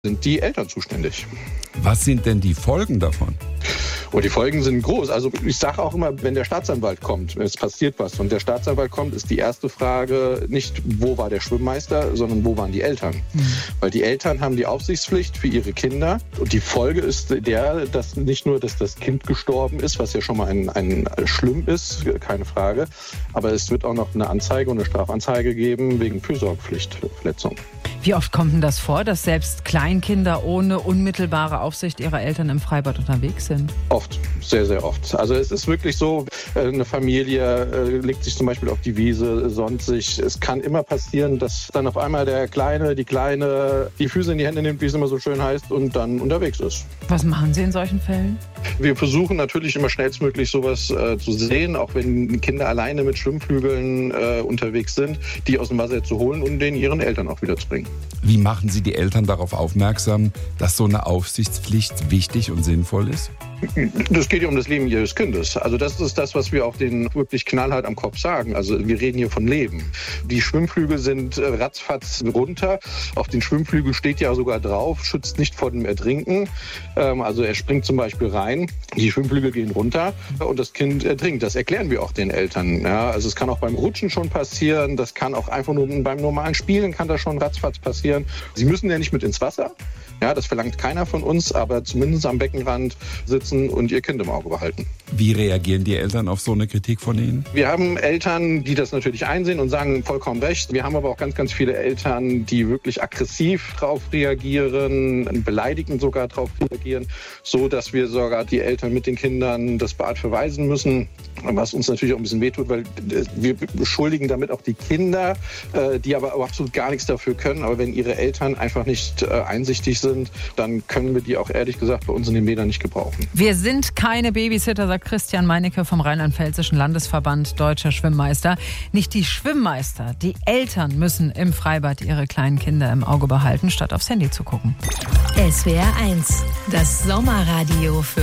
sind die Eltern zuständig. Was sind denn die Folgen davon? Und die Folgen sind groß. Also ich sage auch immer, wenn der Staatsanwalt kommt, es passiert was und der Staatsanwalt kommt, ist die erste Frage nicht, wo war der Schwimmmeister, sondern wo waren die Eltern? Weil die Eltern haben die Aufsichtspflicht für ihre Kinder. Und die Folge ist dass nicht nur, dass das Kind gestorben ist, was ja schon mal ein schlimm ist, keine Frage, aber es wird auch noch eine Anzeige und eine Strafanzeige geben wegen Fürsorgepflichtverletzung. Wie oft kommt denn das vor, dass selbst Kleinkinder ohne unmittelbare Aufsicht ihrer Eltern im Freibad unterwegs sind? Oft, sehr, sehr oft. Also es ist wirklich so, eine Familie legt sich zum Beispiel auf die Wiese, sonnt sich. Es kann immer passieren, dass dann auf einmal der Kleine, die Kleine die Füße in die Hände nimmt, wie es immer so schön heißt, und dann unterwegs ist. Was machen Sie in solchen Fällen? Wir versuchen natürlich immer schnellstmöglich sowas zu sehen, auch wenn Kinder alleine mit Schwimmflügeln unterwegs sind, die aus dem Wasser zu holen und den ihren Eltern auch wieder zu bringen. Wie machen Sie die Eltern darauf aufmerksam, dass so eine Aufsichtspflicht wichtig und sinnvoll ist? Das geht ja um das Leben Ihres Kindes. Also das ist das, was wir auch denen wirklich knallhart am Kopf sagen. Also wir reden hier von Leben. Die Schwimmflügel sind ratzfatz runter. Auf den Schwimmflügel steht ja sogar drauf, schützt nicht vor dem Ertrinken. Also er springt zum Beispiel rein, die Schwimmflügel gehen runter und das Kind ertrinkt. Das erklären wir auch den Eltern. Ja, also es kann auch beim Rutschen schon passieren. Das kann auch einfach nur beim normalen Spielen kann das schon ratzfatz passieren. Sie müssen ja nicht mit ins Wasser. Ja, das verlangt keiner von uns, aber zumindest am Beckenrand sitzen und ihr Kind im Auge behalten. Wie reagieren die Eltern auf so eine Kritik von Ihnen? Wir haben Eltern, die das natürlich einsehen und sagen vollkommen recht. Wir haben aber auch ganz, ganz viele Eltern, die wirklich aggressiv drauf reagieren, beleidigend sogar drauf reagieren, so dass wir sogar die Eltern mit den Kindern das Bad verweisen müssen, was uns natürlich auch ein bisschen wehtut, weil wir beschuldigen damit auch die Kinder, die aber absolut gar nichts dafür können. Aber wenn ihre Eltern einfach nicht einsichtig sind, dann können wir die auch ehrlich gesagt bei uns in den Bädern nicht gebrauchen. Wir sind keine Babysitter, sagt Christian Meinecke vom Rheinland-Pfälzischen Landesverband Deutscher Schwimmmeister. Nicht die Schwimmmeister, die Eltern müssen im Freibad ihre kleinen Kinder im Auge behalten, statt aufs Handy zu gucken. SWR 1, das Sommerradio für